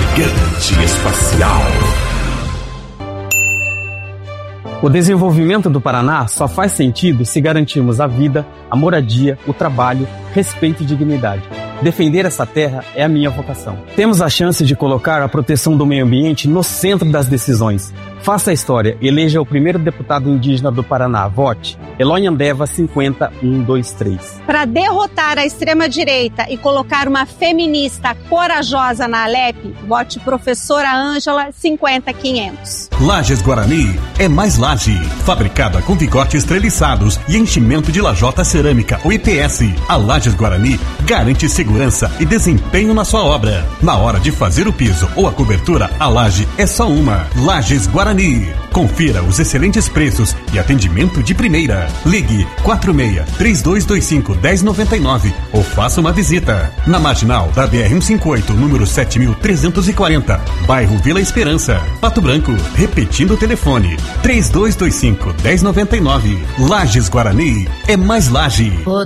Gigante Espacial. O desenvolvimento do Paraná só faz sentido se garantirmos a vida, a moradia, o trabalho, respeito e dignidade. Defender essa terra é a minha vocação. Temos a chance de colocar a proteção do meio ambiente no centro das decisões. Faça a história, eleja o primeiro deputado indígena do Paraná. Vote Elonhandeva 50123. Para derrotar a extrema-direita e colocar uma feminista corajosa na Alep, vote Professora Ângela 50500. Lajes Guarani é mais laje. Fabricada com vigotes treliçados e enchimento de lajota cerâmica, o IPS. A Lajes Guarani garante segurança e desempenho na sua obra. Na hora de fazer o piso ou a cobertura, a laje é só uma. Lajes Guarani. Confira os excelentes preços e atendimento de primeira. Ligue 46-3225-1099 ou faça uma visita. Na marginal da BR-158, número 7340, bairro Vila Esperança, Pato Branco. Repetindo o telefone, 3225-1099. Lajes Guarani é mais laje.